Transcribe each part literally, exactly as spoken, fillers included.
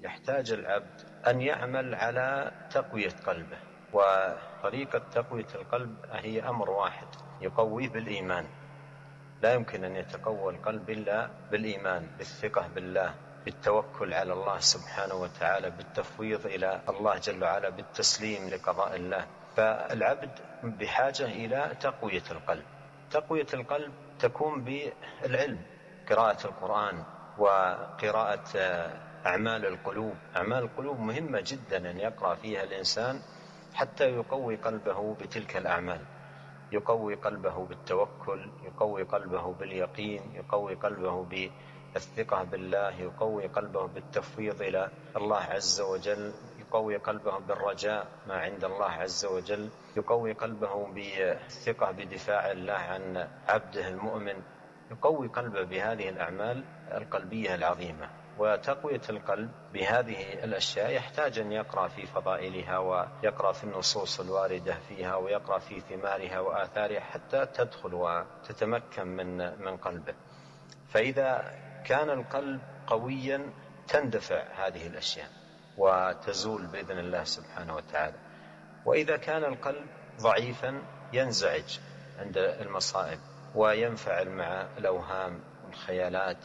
يحتاج العبد أن يعمل على تقوية قلبه، وطريقة تقوية القلب هي أمر واحد: يقويه بالإيمان. لا يمكن أن يتقوى القلب إلا بالإيمان، بالثقة بالله، بالتوكل على الله سبحانه وتعالى، بالتفويض إلى الله جل وعلا، بالتسليم لقضاء الله. فالعبد بحاجة إلى تقوية القلب. تقوية القلب تكون بالعلم، قراءة القرآن وقراءة أعمال القلوب. أعمال القلوب مهمة جدا أن يقرأ فيها الإنسان حتى يقوي قلبه بتلك الأعمال، يقوي قلبه بالتوكل، يقوي قلبه باليقين، يقوي قلبه بالثقة بالله، يقوي قلبه بالتفويض إلى الله عز وجل، يقوي قلبه بالرجاء ما عند الله عز وجل، يقوي قلبه بالثقة بدفاع الله عن عبده المؤمن، يقوي قلبه بهذه الأعمال القلبية العظيمة. وتقوية القلب بهذه الأشياء يحتاج أن يقرأ في فضائلها، ويقرأ في النصوص الواردة فيها، ويقرأ في ثمارها وآثارها حتى تدخل وتتمكن من من قلبه. فإذا كان القلب قويا تندفع هذه الأشياء وتزول بإذن الله سبحانه وتعالى. وإذا كان القلب ضعيفا ينزعج عند المصائب وينفعل مع الأوهام والخيالات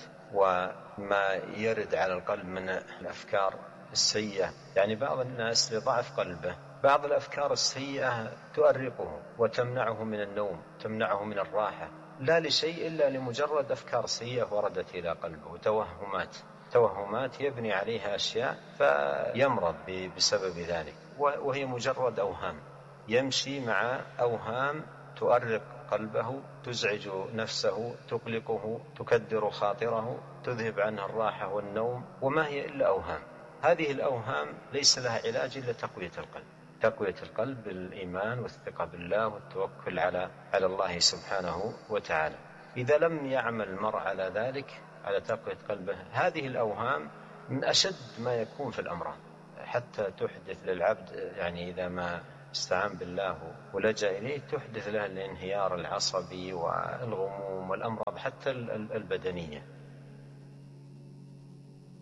وما يرد على القلب من الأفكار السيئة. يعني بعض الناس لضعف قلبه بعض الأفكار السيئة تؤرقه وتمنعه من النوم، تمنعه من الراحة، لا لشيء إلا لمجرد أفكار سيئة وردت إلى قلبه، وتوهمات توهمات يبني عليها أشياء فيمرض بسبب ذلك، وهي مجرد أوهام، يمشي مع أوهام تؤرق قلبه، تزعج نفسه، تقلقه، تكدر خاطره، تذهب عنه الراحة والنوم، وما هي إلا أوهام. هذه الأوهام ليس لها علاج إلا تقوية القلب. تقوية القلب بالإيمان والثقة بالله والتوكل على على الله سبحانه وتعالى. إذا لم يعمل المرء على ذلك، على تقوية قلبه، هذه الأوهام من أشد ما يكون في الأمراض، حتى تحدث للعبد، يعني إذا ما استعان بالله ولجأ إليه، تحدث له الانهيار العصبي والغموم والأمراض حتى البدنية.